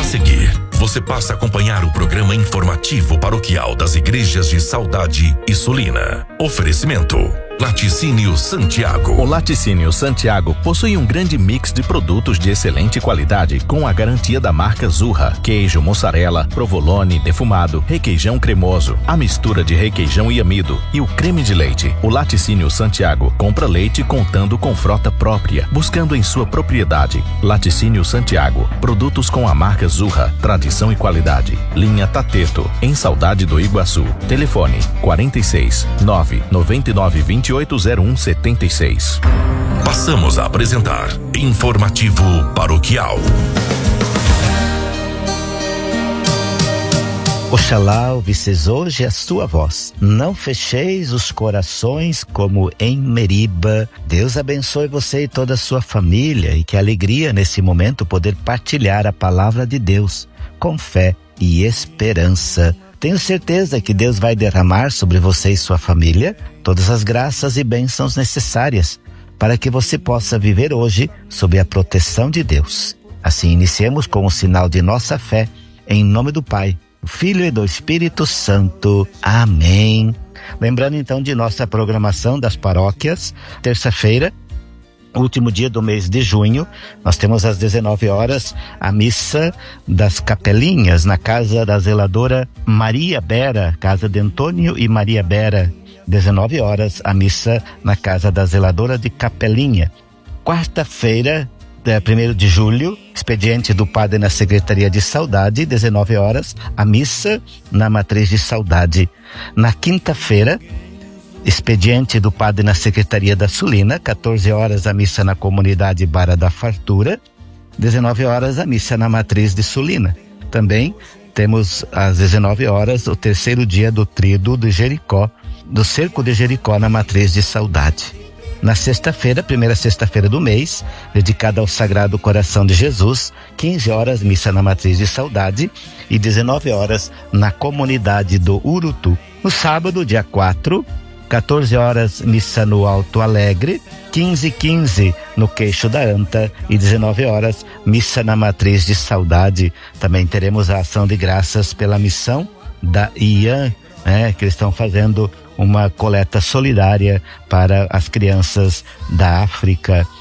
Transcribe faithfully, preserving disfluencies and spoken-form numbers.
seguir, você passa a acompanhar o programa informativo paroquial das igrejas de Saudade e Sulina. Oferecimento: Laticínio Santiago. O Laticínio Santiago possui um grande mix de produtos de excelente qualidade com a garantia da marca Zurra. Queijo, mussarela, provolone, defumado, requeijão cremoso, a mistura de requeijão e amido e o creme de leite. O Laticínio Santiago compra leite contando com frota própria, buscando em sua propriedade. Laticínio Santiago, produtos com a marca Zurra, tradição e qualidade. Linha Tateto, em Saudade do Iguaçu. Telefone quarenta e seis, nove noventa e nove, vinte e oito zero um setenta e seis. Passamos a apresentar Informativo Paroquial. Oxalá ouvisseis hoje a sua voz. Não fecheis os corações como em Meriba. Deus abençoe você e toda a sua família, e que alegria nesse momento poder partilhar a palavra de Deus com fé e esperança. Tenho certeza que Deus vai derramar sobre você e sua família todas as graças e bênçãos necessárias para que você possa viver hoje sob a proteção de Deus. Assim iniciemos com o sinal de nossa fé, em nome do Pai, do Filho e do Espírito Santo. Amém. Lembrando então de nossa programação das paróquias, terça-feira, último dia do mês de junho, nós temos às dezenove horas a missa das capelinhas na casa da zeladora Maria Bera, casa de Antônio e Maria Bera. dezenove horas a missa na casa da zeladora de Capelinha. Quarta-feira, primeiro de julho, expediente do padre na Secretaria de Saudade, dezenove horas, a missa na Matriz de Saudade. Na quinta-feira, expediente do padre na Secretaria da Sulina, quatorze horas a missa na comunidade Barra da Fartura, dezenove horas a missa na Matriz de Sulina. Também temos às dezenove horas o terceiro dia do tríduo de Jericó, do Cerco de Jericó na Matriz de Saudade. Na sexta-feira, primeira sexta-feira do mês, dedicada ao Sagrado Coração de Jesus, quinze horas missa na Matriz de Saudade e dezenove horas na comunidade do Urutu. No sábado, dia quatro, quatorze horas missa no Alto Alegre, quinze e quinze no Queixo da Anta e dezenove horas missa na Matriz de Saudade. Também teremos a ação de graças pela missão da I A N, né, que eles estão fazendo uma coleta solidária para as crianças da África.